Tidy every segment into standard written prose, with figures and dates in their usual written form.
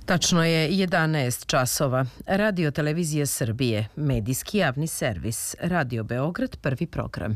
Tačno je 11 časova. Radio Televizija Srbije, medijski javni servis, Radio Beograd, prvi program.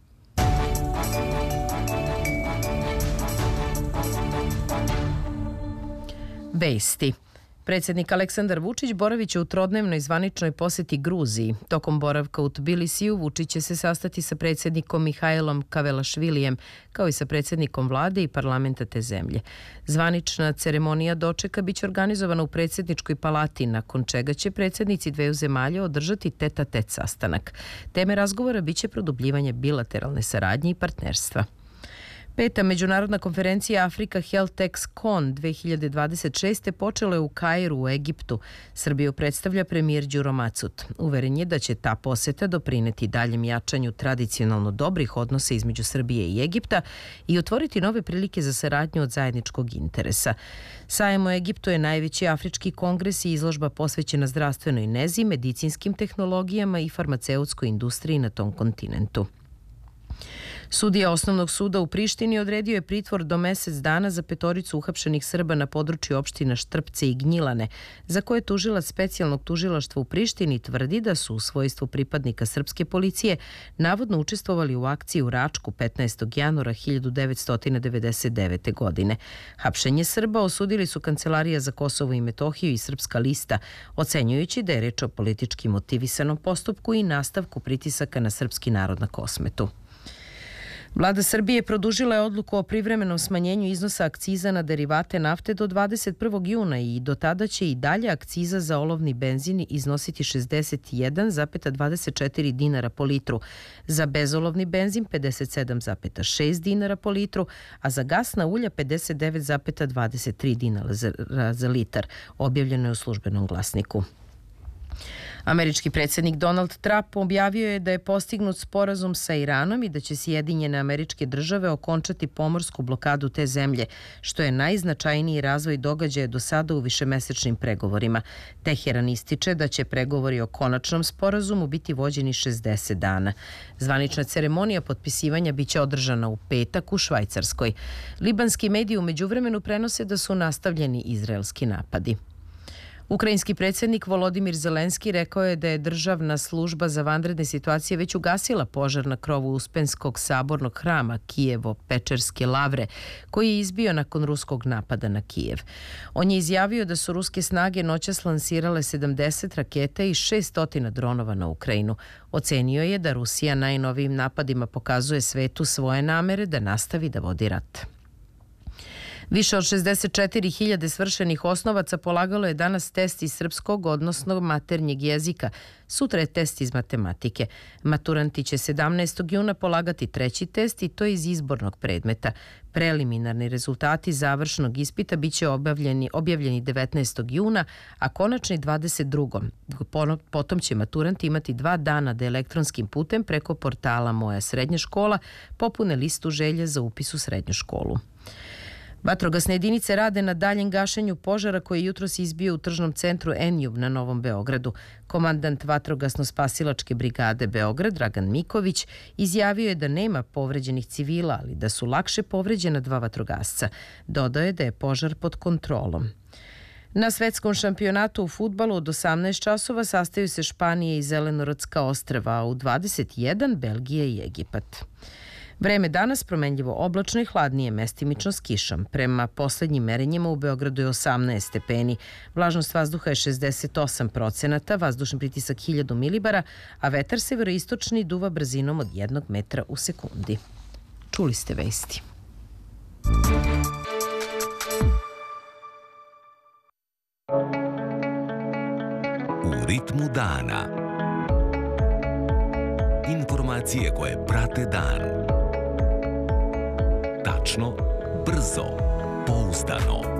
Vesti. Predsjednik Aleksandar Vučić boraviće u trodnevnoj zvaničnoj poseti Gruziji. Tokom boravka u Tbilisiju Vučić će se sastati sa predsjednikom Mihajlom Kavelašvilijem, kao i sa predsjednikom vlade i parlamenta te zemlje. Zvanična ceremonija dočeka biće organizovana u predsjedničkoj palati, nakon čega će predsjednici dveju zemalja održati tet-a-tet sastanak. Teme razgovora biće produbljivanje bilateralne saradnje i partnerstva. Peta međunarodna konferencija Africa Health Con 2026. počela je u Kairu u Egiptu. Srbiju predstavlja premijer Đuro Macut. Uveren je da će ta poseta doprineti daljem jačanju tradicionalno dobrih odnosa između Srbije i Egipta i otvoriti nove prilike za saradnju od zajedničkog interesa. Sajam u Egiptu je najveći afrički kongres i izložba posvećena zdravstvenoj nezi, medicinskim tehnologijama i farmaceutskoj industriji na tom kontinentu. Sudija Osnovnog suda u Prištini odredio je pritvor do mesec dana za 5 uhapšenih Srba na području opština Štrpce i Gnjilane, za koje tužilac specijalnog tužilaštva u Prištini tvrdi da su u svojstvu pripadnika srpske policije navodno učestvovali u akciji u Račku 15. januara 1999. godine. Hapšenje Srba osudili su Kancelarija za Kosovo i Metohiju i Srpska lista, ocenjujući da je reč o politički motivisanom postupku i nastavku pritisaka na srpski narod na Kosmetu. Vlada Srbije produžila je odluku o privremenom smanjenju iznosa akciza na derivate nafte do 21. juna i do tada će i dalje akciza za olovni benzin iznositi 61,24 dinara po litru, za bezolovni benzin 57,6 dinara po litru, a za gasna ulja 59,23 dinara za litar, objavljeno je u Službenom glasniku. Američki predsjednik Donald Trump objavio je da je postignut sporazum sa Iranom i da će Sjedinjene Američke Države okončati pomorsku blokadu te zemlje, što je najznačajniji razvoj događaja do sada u višemesečnim pregovorima. Teheran ističe da će pregovori o konačnom sporazumu biti vođeni 60 dana. Zvanična ceremonija potpisivanja biće održana u petak u Švajcarskoj. Libanski mediji u međuvremenu prenose da su nastavljeni izraelski napadi. Ukrajinski predsjednik Volodimir Zelenski rekao je da je državna služba za vanredne situacije već ugasila požar na krovu Uspenskog sabornog hrama Kijevo-Pečerske lavre, koji je izbio nakon ruskog napada na Kijev. On je izjavio da su ruske snage noćas lansirale 70 raketa i 600 dronova na Ukrajinu. Ocenio je da Rusija najnovijim napadima pokazuje svetu svoje namere da nastavi da vodi rat. Više od 64.000 svršenih osnovaca polagalo je danas test iz srpskog, odnosno maternjeg jezika. Sutra je test iz matematike. Maturanti će 17. juna polagati treći test i to iz izbornog predmeta. Preliminarni rezultati završnog ispita biće objavljeni 19. juna, a konačni 22. Potom će maturanti imati 2 dana da elektronskim putem preko portala Moja srednja škola popune listu želja za upis u srednju školu. Vatrogasne jedinice rade na daljem gašenju požara koji je jutros izbio u tržnom centru Enjub na Novom Beogradu. Komandant Vatrogasno-spasilačke brigade Beograd, Dragan Miković, izjavio je da nema povređenih civila, ali da su lakše povređena 2 vatrogasca. Dodao je da je požar pod kontrolom. Na svetskom šampionatu u fudbalu od 18 časova sastaju se Španija i Zelenorodska ostrva, a u 21 Belgija i Egipat. Vreme danas promenljivo oblačno i hladnije, mestimično s kišom. Prema poslednjim merenjima u Beogradu je 18 stepeni. Vlažnost vazduha je 68%, vazdušni pritisak 1000 milibara, a vetar severoistočni duva brzinom od 1 metra u sekundi. Čuli ste vesti. U ritmu dana. Informacije koje prate dan. Tačno, brzo, pouzdano.